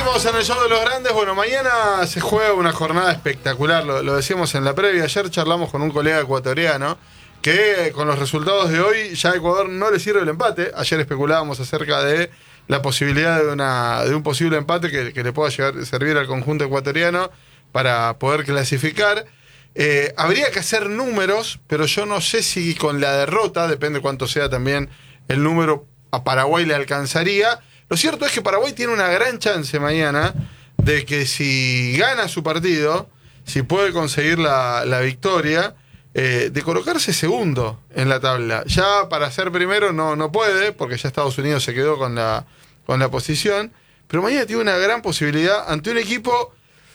Seguimos en el show de los grandes. Bueno, mañana se juega una jornada espectacular, lo decíamos en la previa. Ayer charlamos con un colega ecuatoriano que con los resultados de hoy ya a Ecuador no le sirve el empate. Ayer especulábamos acerca de la posibilidad de un posible empate que le pueda servir al conjunto ecuatoriano para poder clasificar. Habría que hacer números, pero yo no sé si con la derrota, depende cuánto sea también el número, a Paraguay le alcanzaría. Lo cierto es que Paraguay tiene una gran chance mañana de que si gana su partido, si puede conseguir la victoria, de colocarse segundo en la tabla. Ya para ser primero no puede, porque ya Estados Unidos se quedó con la posición, pero mañana tiene una gran posibilidad ante un equipo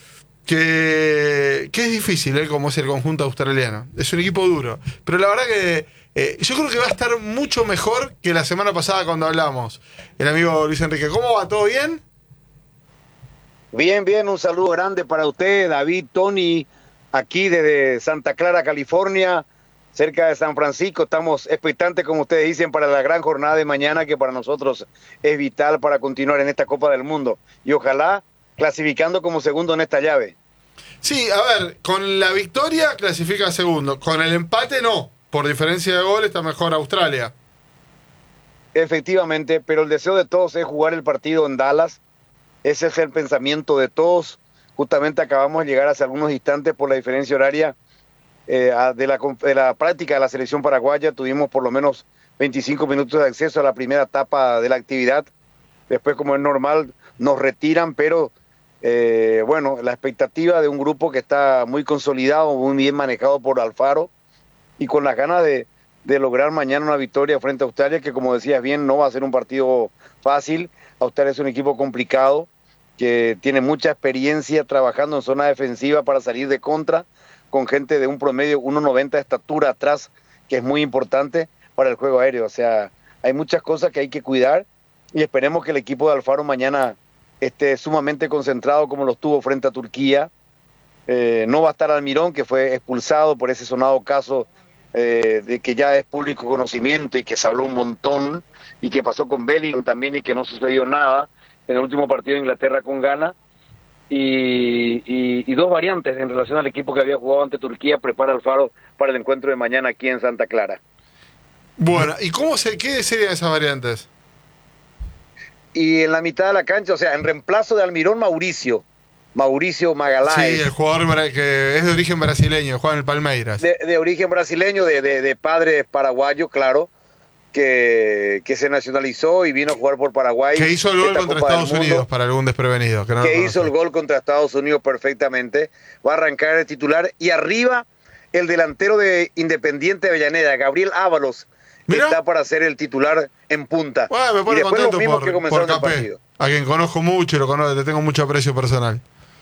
que es difícil, como es el conjunto australiano. Es un equipo duro, pero la verdad que yo creo que va a estar mucho mejor que la semana pasada cuando hablamos. El amigo Luis Enrique, ¿cómo va? ¿Todo bien? Bien, un saludo grande para usted, David, Tony, aquí desde Santa Clara, California, cerca de San Francisco. Estamos expectantes, como ustedes dicen, para la gran jornada de mañana, que para nosotros es vital para continuar en esta Copa del Mundo. Y ojalá clasificando como segundo en esta llave. Sí, a ver, con la victoria clasifica segundo, con el empate no. Por diferencia de gol está mejor Australia. Efectivamente, pero el deseo de todos es jugar el partido en Dallas. Ese es el pensamiento de todos. Justamente acabamos de llegar hace algunos instantes por la diferencia horaria de la práctica de la selección paraguaya. Tuvimos por lo menos 25 minutos de acceso a la primera etapa de la actividad. Después, como es normal, nos retiran, pero bueno, la expectativa de un grupo que está muy consolidado, muy bien manejado por Alfaro, y con las ganas de lograr mañana una victoria frente a Australia, que como decías bien, no va a ser un partido fácil. Australia es un equipo complicado, que tiene mucha experiencia trabajando en zona defensiva para salir de contra, con gente de un promedio 1.90 de estatura atrás, que es muy importante para el juego aéreo. O sea, hay muchas cosas que hay que cuidar, y esperemos que el equipo de Alfaro mañana esté sumamente concentrado como lo estuvo frente a Turquía. No va a estar Almirón, que fue expulsado por ese sonado caso de que ya es público conocimiento y que se habló un montón, y que pasó con Bellingham también y que no sucedió nada en el último partido de Inglaterra con Ghana. Y dos variantes en relación al equipo que había jugado ante Turquía prepara Alfaro para el encuentro de mañana aquí en Santa Clara. Bueno, ¿y qué serían esas variantes? Y en la mitad de la cancha, o sea, en reemplazo de Almirón, Mauricio Magaláes. Sí, el jugador que es de origen brasileño, juega en el Palmeiras. De origen brasileño, de padre paraguayo, claro, que se nacionalizó y vino a jugar por Paraguay. Que hizo el gol contra Estados Unidos, para algún desprevenido. Que hizo el gol contra Estados Unidos perfectamente. Va a arrancar el titular. Y arriba, el delantero de Independiente Avellaneda, Gabriel Ábalos, está para ser el titular en punta. Bueno, me pone y después contento los mismos que comenzaron el partido. A quien conozco mucho y le tengo mucho aprecio personal.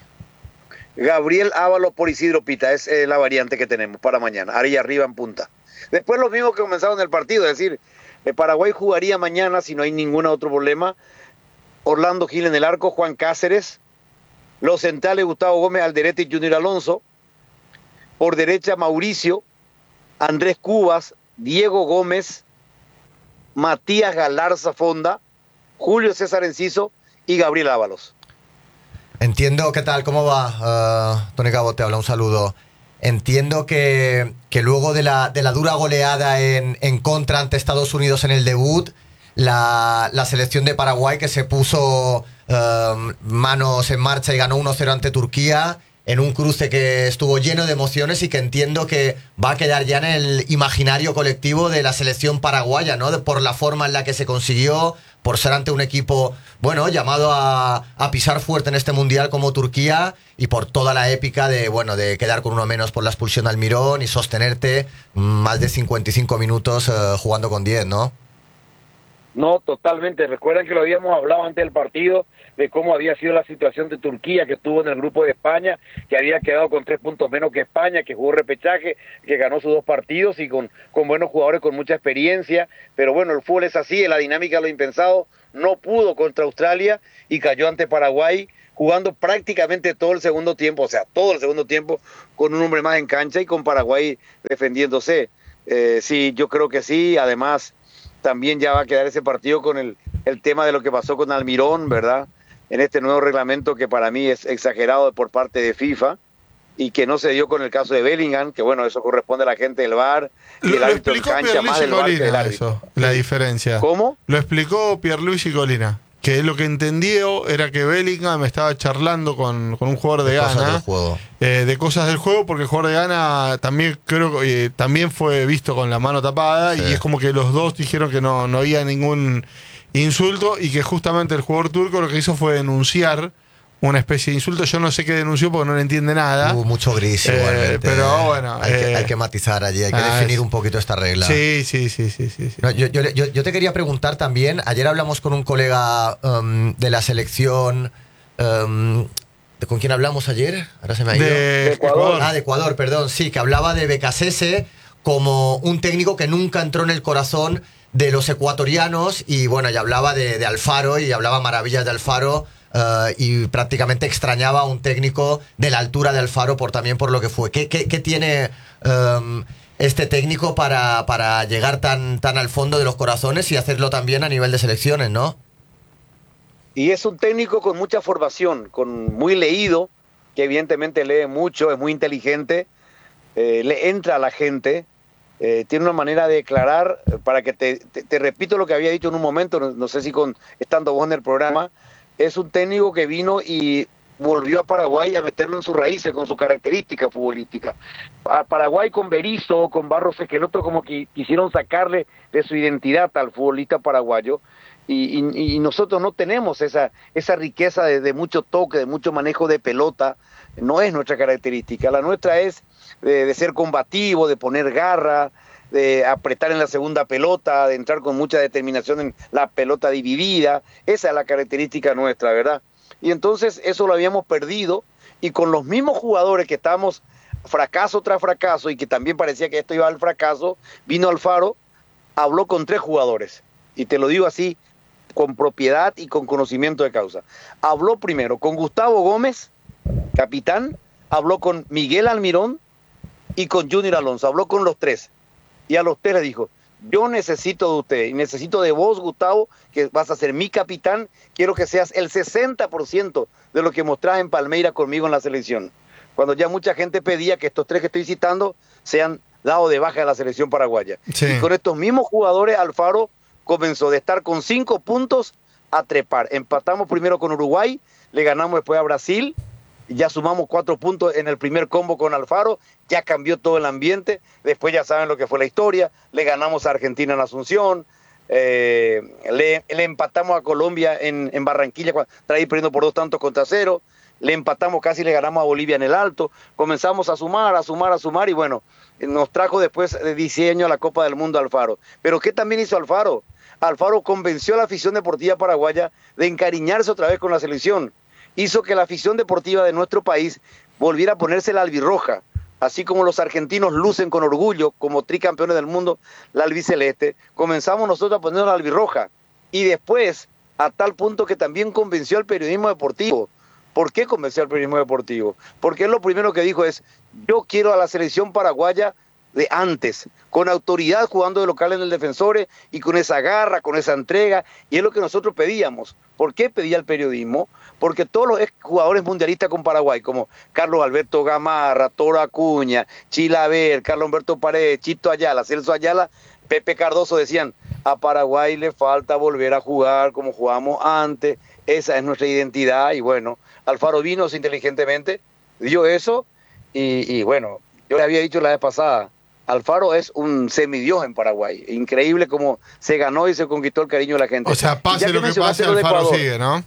Gabriel Ábalos por Isidro Pita es la variante que tenemos para mañana, ahí arriba en punta. Después los mismos que comenzaron el partido, es decir, Paraguay jugaría mañana si no hay ningún otro problema. Orlando Gil en el arco, Juan Cáceres, los centrales Gustavo Gómez, Alderete y Junior Alonso, por derecha Mauricio, Andrés Cubas, Diego Gómez, Matías Galarza Fonda, Julio César Enciso y Gabriel Ábalos. Entiendo, ¿qué tal? ¿Cómo va? Tony Cabo te habla, un saludo. Entiendo que luego de la dura goleada en contra ante Estados Unidos en el debut, la selección de Paraguay, que se puso manos en marcha y ganó 1-0 ante Turquía, en un cruce que estuvo lleno de emociones y que entiendo que va a quedar ya en el imaginario colectivo de la selección paraguaya, ¿no? Por la forma en la que se consiguió, por ser ante un equipo, bueno, llamado a pisar fuerte en este mundial como Turquía, y por toda la épica de quedar con uno menos por la expulsión de Almirón y sostenerte más de 55 minutos jugando con 10, ¿no? No, totalmente. Recuerdan que lo habíamos hablado antes del partido, de cómo había sido la situación de Turquía, que estuvo en el grupo de España, que había quedado con 3 puntos menos que España, que jugó repechaje, que ganó sus 2 partidos y con buenos jugadores, con mucha experiencia. Pero bueno, el fútbol es así, la dinámica de lo impensado. No pudo contra Australia y cayó ante Paraguay, jugando prácticamente todo el segundo tiempo, o sea, todo el segundo tiempo, con un hombre más en cancha y con Paraguay defendiéndose. Sí, yo creo que sí. Además, también ya va a quedar ese partido con el tema de lo que pasó con Almirón, ¿verdad? en este nuevo reglamento que para mí es exagerado por parte de FIFA y que no se dio con el caso de Bellingham, que bueno, eso corresponde a la gente del VAR y el árbitro en cancha, más del VAR que del árbitro. Eso, la diferencia. ¿Cómo? Lo explicó Pierluigi Colina, que lo que entendió era que Bellingham estaba charlando con un jugador de Cosas Ghana del juego. de cosas del juego, porque el jugador de Ghana también creo que también fue visto con la mano tapada, Sí. y es como que los dos dijeron que no había ningún insulto, y que justamente el jugador turco lo que hizo fue denunciar una especie de insulto. Yo no sé qué denunció porque no le entiende nada. Mucho gris igualmente. Pero bueno, hay que matizar allí, hay que definir un poquito esta regla. Sí. No, yo te quería preguntar también, ayer hablamos con un colega de la selección, ¿con quién hablamos ayer? Ahora se me ha ido. De Ecuador. De Ecuador, perdón, sí, que hablaba de Becasese como un técnico que nunca entró en el corazón de los ecuatorianos, y bueno, y hablaba de Alfaro, y hablaba maravillas de Alfaro, y prácticamente extrañaba a un técnico de la altura de Alfaro también por lo que fue. ¿Qué tiene este técnico para llegar tan al fondo de los corazones y hacerlo también a nivel de selecciones, no? Y es un técnico con mucha formación, muy leído, que evidentemente lee mucho, es muy inteligente, le entra a la gente, tiene una manera de declarar, para que te repito lo que había dicho en un momento, no sé si estando vos en el programa, es un técnico que vino y volvió a Paraguay a meterlo en sus raíces, con su característica futbolística. A Paraguay con Berizzo, con Barros Esqueloto, como que quisieron sacarle de su identidad al futbolista paraguayo, y nosotros no tenemos esa riqueza de mucho toque, de mucho manejo de pelota. No es nuestra característica. La nuestra es de ser combativo, de poner garra, de apretar en la segunda pelota, de entrar con mucha determinación en la pelota dividida. Esa es la característica nuestra, ¿verdad? Y entonces eso lo habíamos perdido, y con los mismos jugadores que estábamos fracaso tras fracaso, y que también parecía que esto iba al fracaso, vino Alfaro, habló con 3 jugadores, y te lo digo así, con propiedad y con conocimiento de causa. Habló primero con Gustavo Gómez, capitán, habló con Miguel Almirón y con Junior Alonso, habló con los 3, y a los 3 le dijo: yo necesito de usted, y necesito de vos, Gustavo, que vas a ser mi capitán. Quiero que seas el 60% de lo que mostrás en Palmeira conmigo en la selección. Cuando ya mucha gente pedía que estos 3 que estoy citando sean dados de baja de la selección paraguaya. Sí. Y con estos mismos jugadores, Alfaro comenzó de estar con 5 puntos a trepar. Empatamos primero con Uruguay, le ganamos después a Brasil, ya sumamos 4 puntos en el primer combo con Alfaro, ya cambió todo el ambiente. Después ya saben lo que fue la historia, le ganamos a Argentina en Asunción, le empatamos a Colombia en Barranquilla, traí perdiendo por 2-0, le empatamos, casi le ganamos a Bolivia en el Alto. Comenzamos a sumar, y bueno, nos trajo después de 10 años a la Copa del Mundo Alfaro. Pero ¿qué también hizo Alfaro? Alfaro convenció a la afición deportiva paraguaya de encariñarse otra vez con la selección. Hizo que la afición deportiva de nuestro país volviera a ponerse la albirroja, así como los argentinos lucen con orgullo como tricampeones del mundo la albiceleste. Comenzamos nosotros a poner la albirroja, y después a tal punto que también convenció al periodismo deportivo. ¿Por qué convenció al periodismo deportivo? Porque él lo primero que dijo es: yo quiero a la selección paraguaya de antes, con autoridad, jugando de local en el Defensores, y con esa garra, con esa entrega, y es lo que nosotros pedíamos. ¿Por qué pedía el periodismo? Porque todos los jugadores mundialistas con Paraguay, como Carlos Alberto Gamarra, Toro Acuña, Chilaver, Carlos Humberto Paredes, Chito Ayala, Celso Ayala, Pepe Cardoso, decían: a Paraguay le falta volver a jugar como jugamos antes, esa es nuestra identidad. Y bueno, Alfaro vino inteligentemente, dio eso, y bueno, yo le había dicho la vez pasada, Alfaro es un semidios en Paraguay. Increíble cómo se ganó y se conquistó el cariño de la gente. O sea, pase lo que pase, Alfaro sigue, ¿no?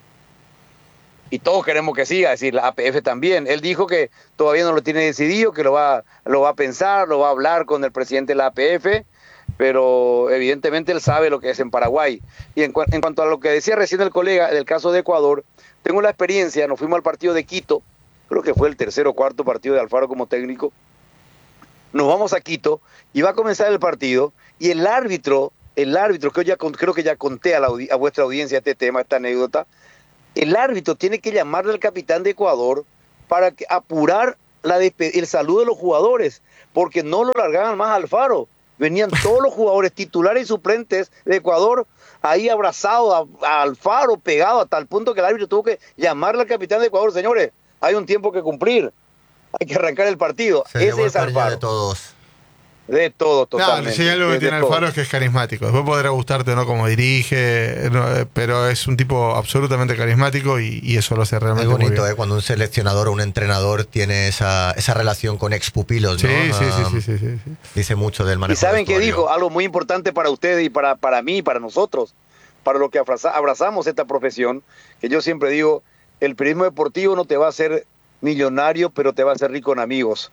Y todos queremos que siga, es decir, la APF también. Él dijo que todavía no lo tiene decidido, que lo va a pensar, lo va a hablar con el presidente de la APF, pero evidentemente él sabe lo que es en Paraguay. Y en cuanto a lo que decía recién el colega del caso de Ecuador, tengo la experiencia, nos fuimos al partido de Quito, creo que fue el 3º o 4º partido de Alfaro como técnico. Nos vamos a Quito y va a comenzar el partido, y el árbitro que creo que ya conté a vuestra audiencia este tema, esta anécdota. El árbitro tiene que llamarle al capitán de Ecuador para apurar el saludo de los jugadores, porque no lo largaban más a Alfaro. Venían todos los jugadores titulares y suplentes de Ecuador ahí abrazado a Alfaro, pegado a tal punto que el árbitro tuvo que llamarle al capitán de Ecuador. Señores, hay un tiempo que cumplir, hay que arrancar el partido. Ese es Alfaro. De todos. De todo, totalmente. No, si hay algo que tiene Alfaro es que es carismático. Después podrá gustarte o no cómo dirige, pero es un tipo absolutamente carismático y eso lo hace realmente muy bonito, muy bien. cuando un seleccionador o un entrenador tiene esa relación con expupilos, ¿no? Sí. Dice mucho del manejo. ¿Y saben del qué dijo? Algo muy importante para ustedes y para mí y para nosotros, para los que abrazamos esta profesión, que yo siempre digo, el periodismo deportivo no te va a hacer millonario, pero te va a hacer rico en amigos.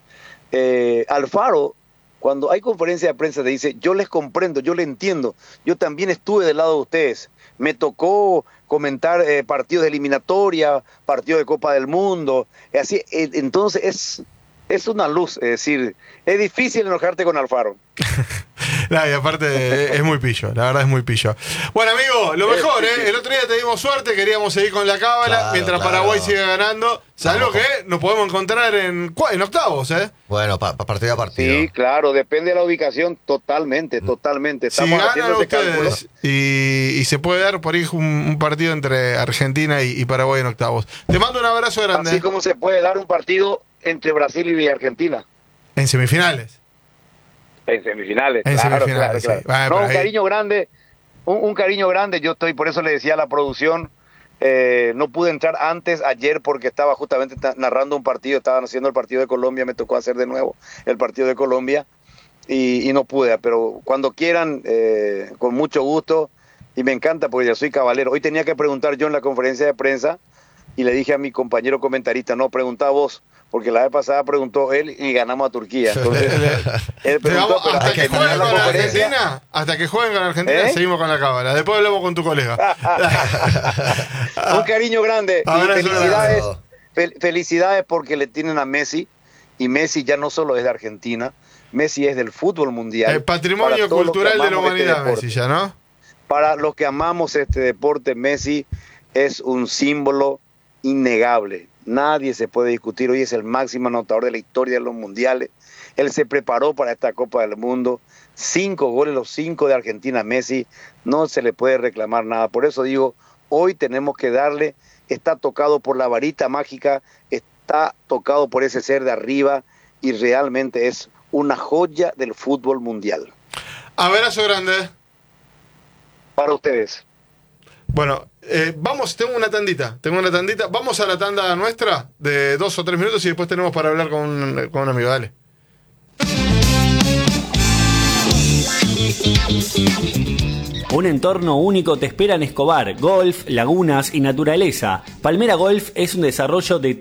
Alfaro, cuando hay conferencia de prensa, te dice, yo les comprendo, yo les entiendo, yo también estuve del lado de ustedes, me tocó comentar partidos de eliminatoria, partidos de Copa del Mundo, así, entonces es una luz, es decir, es difícil enojarte con Alfaro. No, y aparte es muy pillo, la verdad es muy pillo. Bueno, amigo, lo mejor, el otro día te dimos suerte, queríamos seguir con la cábala, mientras Paraguay sigue ganando. ¿Sabes lo que? Nos podemos encontrar en octavos, Bueno, partido a partido. Sí, claro, depende de la ubicación, totalmente. Estamos si ganan haciendo ese cálculo. ustedes y se puede dar por ahí un partido entre Argentina y Paraguay en octavos. Te mando un abrazo grande. Así como se puede dar un partido entre Brasil y Argentina. En semifinales. En semifinales, Claro. Sí. No, un cariño grande, un cariño grande. Yo estoy, por eso le decía a la producción, no pude entrar antes ayer porque estaba justamente narrando un partido, estaban haciendo el partido de Colombia, me tocó hacer de nuevo el partido de Colombia y no pude, pero cuando quieran, con mucho gusto, y me encanta porque ya soy caballero. Hoy tenía que preguntar yo en la conferencia de prensa y le dije a mi compañero comentarista, no, preguntá vos, porque la vez pasada preguntó él y ganamos a Turquía. Entonces, él preguntó, pero hasta que jueguen con Argentina, seguimos con la cábala. Después hablamos con tu colega. Un cariño grande. Felicidades. Felicidades porque le tienen a Messi, y Messi ya no solo es de Argentina, Messi es del fútbol mundial. El patrimonio cultural de la humanidad, Messi ya, ¿no? Para los que amamos este deporte, Messi es un símbolo innegable. Nadie se puede discutir. Hoy es el máximo anotador de la historia de los mundiales. Él se preparó para esta Copa del Mundo. 5 goles, los 5 de Argentina. Messi, no se le puede reclamar nada. Por eso digo, hoy tenemos que darle, está tocado por la varita mágica, está tocado por ese ser de arriba y realmente es una joya del fútbol mundial. Abrazo grande. Para ustedes. Bueno, tengo una tandita. Vamos a la tanda nuestra de 2 o 3 minutos y después tenemos para hablar con un amigo. Dale. Un entorno único te espera en Escobar, golf, lagunas y naturaleza. Palmera Golf es un desarrollo de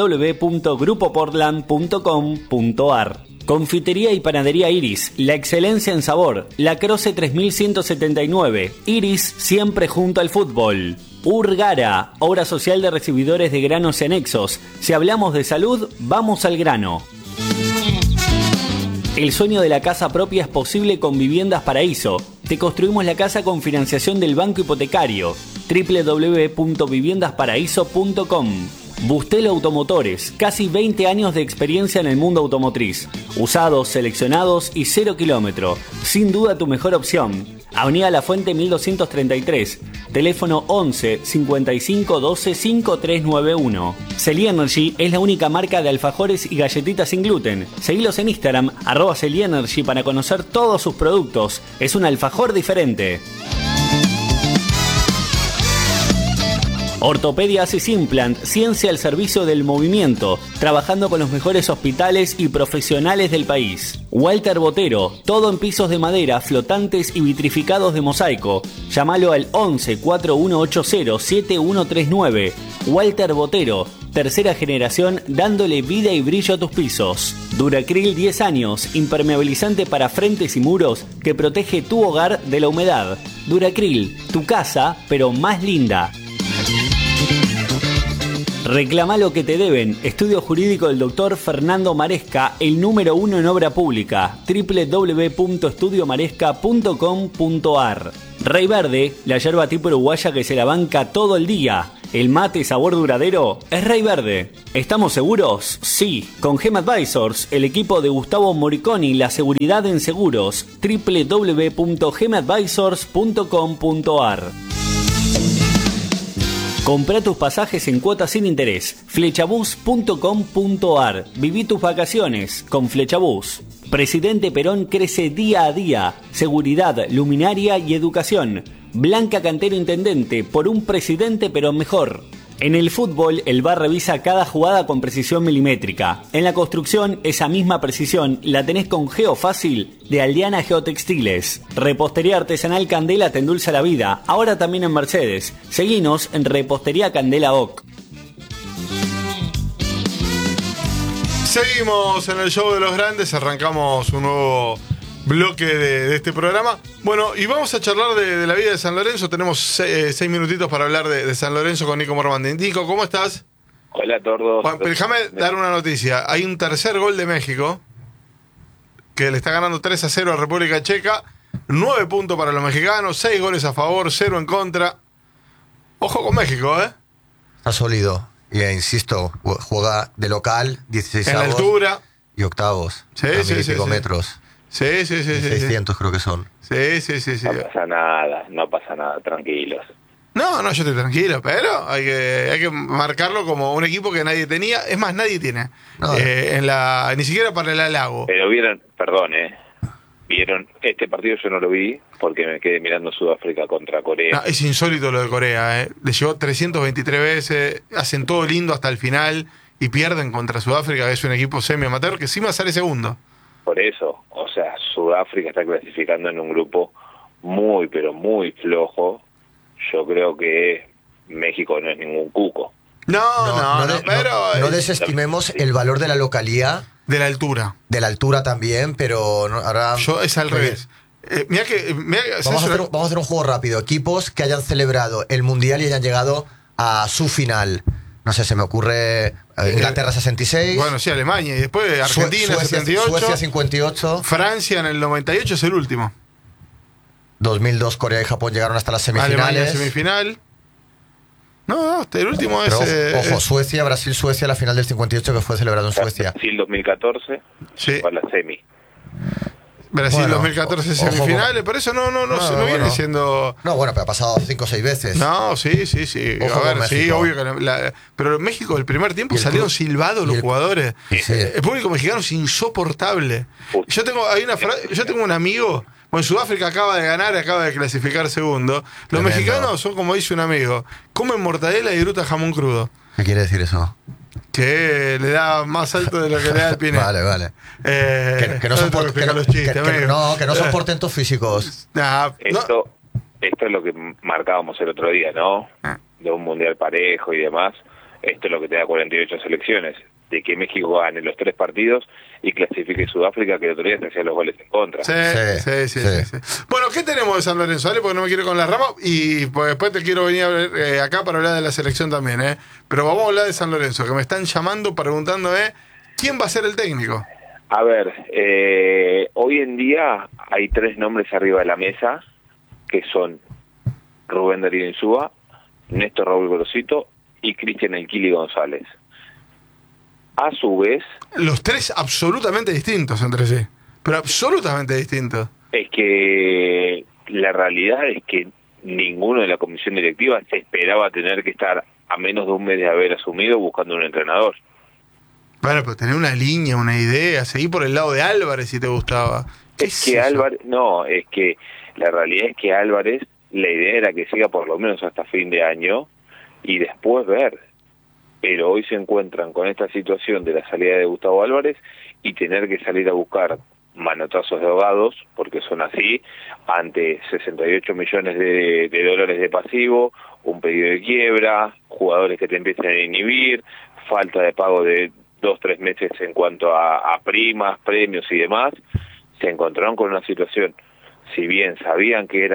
www.grupoportland.com.ar. Confitería y panadería Iris, la excelencia en sabor, La Croce 3179, Iris siempre junto al fútbol. Urgara, obra social de recibidores de granos y anexos. Si hablamos de salud, vamos al grano. El sueño de la casa propia es posible con Viviendas Paraíso. Te construimos la casa con financiación del Banco Hipotecario. www.viviendasparaíso.com. Bustelo Automotores, casi 20 años de experiencia en el mundo automotriz. Usados, seleccionados y 0 kilómetro. Sin duda tu mejor opción. Avenida La Fuente 1233. Teléfono 11 55 12 5391. Celi Energy es la única marca de alfajores y galletitas sin gluten. Seguilos en Instagram, @CeliEnergy, para conocer todos sus productos. Es un alfajor diferente. Ortopedia Asis Implant, ciencia al servicio del movimiento, trabajando con los mejores hospitales y profesionales del país. Walter Botero, todo en pisos de madera, flotantes y vitrificados de mosaico. Llámalo al 11 4180 7139. Walter Botero, tercera generación, dándole vida y brillo a tus pisos. Duracril 10 años, impermeabilizante para frentes y muros que protege tu hogar de la humedad. Duracril, tu casa, pero más linda. Reclama lo que te deben. Estudio jurídico del doctor Fernando Maresca, el número 1 en obra pública. www.estudiomaresca.com.ar. Rey Verde, la yerba tipo uruguaya que se la banca todo el día. ¿El mate sabor duradero? Es Rey Verde. ¿Estamos seguros? Sí. Con Gem Advisors, el equipo de Gustavo Moriconi, la seguridad en seguros. www.gemadvisors.com.ar. Comprá tus pasajes en cuotas sin interés. Flechabus.com.ar. Viví tus vacaciones con Flechabus. Presidente Perón crece día a día. Seguridad, luminaria y educación. Blanca Cantero Intendente, por un presidente Perón mejor. En el fútbol, el VAR revisa cada jugada con precisión milimétrica. En la construcción, esa misma precisión la tenés con Geofácil de Aldeana Geotextiles. Repostería artesanal Candela te endulza la vida, ahora también en Mercedes. Seguinos en Repostería Candela OC. Seguimos en el show de los grandes, arrancamos un nuevo bloque de este programa. Bueno, y vamos a charlar de la vida de San Lorenzo. Tenemos 6 minutitos para hablar de San Lorenzo con Nico Mormandi. Nico, ¿cómo estás? Hola, Tordo. Bueno, déjame dar una noticia. Hay un tercer gol de México que le está ganando 3-0 a República Checa. 9 puntos para los mexicanos, 6 goles a favor, 0 en contra. Ojo con México, ¿eh? Está sólido. Y insisto, juega de local, 16 en la altura y octavos. Sí, a sí, 1000 y pico sí. metros. Sí. 600 creo que son. Sí. No pasa nada, tranquilos. No, yo estoy tranquilo, pero hay que marcarlo como un equipo que nadie tenía. Es más, nadie tiene. No. Ni siquiera para el halago. Pero vieron, vieron, este partido yo no lo vi porque me quedé mirando Sudáfrica contra Corea. No, es insólito lo de Corea, ¿eh? Le llegó 323 veces, hacen todo lindo hasta el final y pierden contra Sudáfrica, que es un equipo semi-amateur que encima sale segundo. Por eso, o sea, Sudáfrica está clasificando en un grupo muy, pero muy flojo. Yo creo que México no es ningún cuco. No, pero... No desestimemos el valor de la localía. De la altura. De la altura también, pero ahora... Es al revés. Vamos a hacer un juego rápido. Equipos que hayan celebrado el Mundial y hayan llegado a su final. No sé, se me ocurre Inglaterra 66. Bueno, sí, Alemania. Y después Argentina 78. Suecia 58. Francia en el 98 es el último. 2002 Corea y Japón llegaron hasta las semifinales. Alemania semifinal. No, el último pero es... Ojo, Suecia, Brasil-Suecia, la final del 58 que fue celebrado en Suecia. Brasil 2014 sí. para la semi. Brasil bueno, 2014 semifinales, por eso no viene siendo... No, bueno, pero ha pasado 5 o 6 veces. No, sí. Ojo, a ver, con sí, México. obvio que... pero en México el primer tiempo salieron silbados los jugadores. Sí. El público mexicano es insoportable. Yo tengo un amigo... Bueno, Sudáfrica acaba de ganar, acaba de clasificar segundo. Los Tremendo. mexicanos son, como dice un amigo, comen mortadela y gruta jamón crudo. ¿Qué quiere decir eso? Que le da más alto de lo que le da el pine. Vale. Que no son portentos físicos. Esto es lo que marcábamos el otro día, ¿no? De un mundial parejo y demás. Esto es lo que te da 48 selecciones. De que México gane los 3 partidos y clasifique Sudáfrica, que el otro día se hacían los goles en contra. Sí. Bueno, ¿qué tenemos de San Lorenzo? ¿Vale? Porque no me quiero ir con las ramas y pues después te quiero venir a ver acá para hablar de la selección también, ¿eh? Pero vamos a hablar de San Lorenzo, que me están llamando preguntándome quién va a ser el técnico. A ver, hoy en día hay 3 nombres arriba de la mesa, que son Rubén Darío Insúa, Néstor Raúl Grosito y Cristian El Kili González. A su vez... Los 3 absolutamente distintos entre sí, pero absolutamente distintos. Es que la realidad es que ninguno de la comisión directiva se esperaba tener que estar a menos de un mes de haber asumido buscando un entrenador. Bueno, pero tener una línea, una idea, seguir por el lado de Álvarez si te gustaba. Es que Álvarez... No, es que la realidad es que Álvarez, la idea era que siga por lo menos hasta fin de año y después ver. Pero hoy se encuentran con esta situación de la salida de Gustavo Álvarez y tener que salir a buscar manotazos de ahogados, porque son así, ante 68 millones de dólares de pasivo, un pedido de quiebra, jugadores que te empiezan a inhibir, falta de pago de 2-3 meses en cuanto a primas, premios y demás. Se encontraron con una situación, si bien sabían que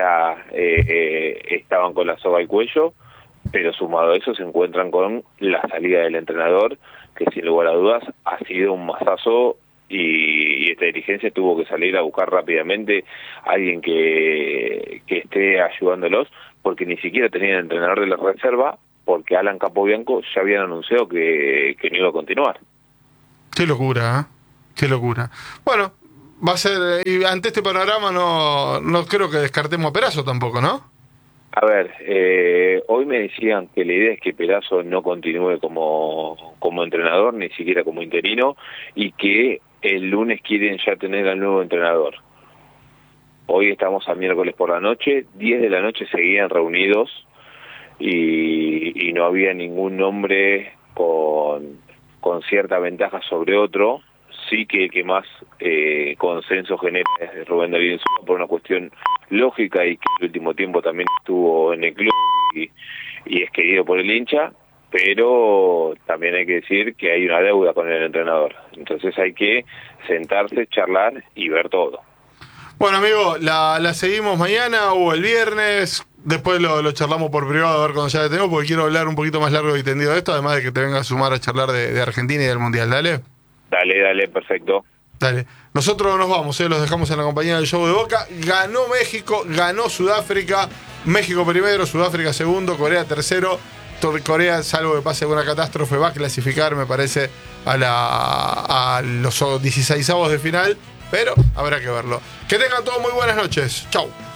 estaban con la soga al cuello, pero sumado a eso se encuentran con la salida del entrenador, que sin lugar a dudas ha sido un mazazo y esta dirigencia tuvo que salir a buscar rápidamente a alguien que esté ayudándolos, porque ni siquiera tenían entrenador de la reserva, porque Alan Capobianco ya habían anunciado que no iba a continuar. Qué locura, ¿eh? Qué locura. Bueno, va a ser, y ante este panorama no creo que descartemos a Perazo tampoco, ¿no? A ver, hoy me decían que la idea es que Perazo no continúe como entrenador, ni siquiera como interino, y que el lunes quieren ya tener al nuevo entrenador. Hoy estamos a miércoles por la noche, 10 de la noche seguían reunidos y no había ningún nombre con cierta ventaja sobre otro. Sí que el que más consenso genera es Rubén Darío Insúa por una cuestión lógica y que en el último tiempo también estuvo en el club y es querido por el hincha, pero también hay que decir que hay una deuda con el entrenador. Entonces hay que sentarse, charlar y ver todo. Bueno, amigo, la seguimos mañana o el viernes. Después lo charlamos por privado a ver cuando ya la tenemos, porque quiero hablar un poquito más largo y tendido de esto, además de que te venga a sumar a charlar de Argentina y del Mundial. Dale. Dale, perfecto. Dale. Nosotros nos vamos, los dejamos en la compañía del show de Boca. Ganó México, ganó Sudáfrica. México primero, Sudáfrica segundo, Corea tercero. Corea, salvo que pase alguna catástrofe, va a clasificar, me parece, a los 16avos de final. Pero habrá que verlo. Que tengan todos muy buenas noches. Chau.